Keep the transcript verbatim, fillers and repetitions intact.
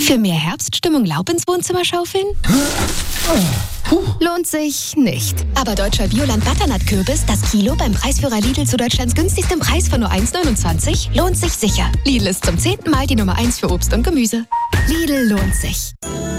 Für mehr Herbststimmung Laub ins Wohnzimmer schaufeln? Puh. Lohnt sich nicht. Aber deutscher Bioland Butternut-Kürbis, das Kilo beim Preisführer Lidl zu Deutschlands günstigstem Preis von nur eins neunundzwanzig, lohnt sich sicher. Lidl ist zum zehnten Mal die Nummer eins für Obst und Gemüse. Lidl lohnt sich.